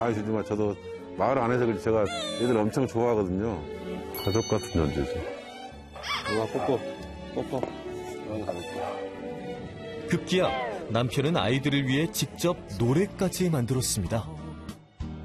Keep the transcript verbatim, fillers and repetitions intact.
아시지만 저도 마을 안에서 제가 애들 엄청 좋아하거든요. 가족 같은 존재죠. 우와, 뽀뽀, 뽀뽀. 급기야 남편은 아이들을 위해 직접 노래까지 만들었습니다.